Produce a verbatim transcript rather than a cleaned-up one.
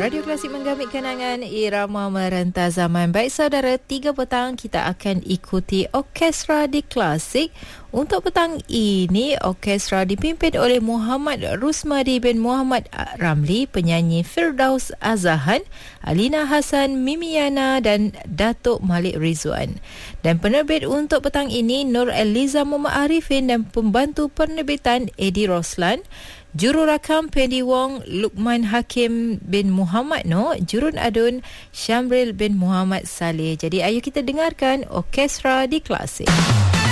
Radio Klasik menggamit kenangan irama merentas zaman. Baik saudara, tiga petang kita akan ikuti orkestra di Klasik. Untuk petang ini, orkestra dipimpin oleh Muhammad Rusmadi bin Muhammad Ramli, penyanyi Firdaus Azahan, Alina Hassan, Mimiana dan Datuk Malik Rizwan. Dan penerbit untuk petang ini Nur Eliza Muhammad Arifin dan pembantu penerbitan Eddie Roslan. Jururakam Pendi Wong, Lukman Hakim bin Muhammad Noh, Jurun Adun Syamril bin Muhammad Saleh. Jadi ayo kita dengarkan orkestra di Klasik.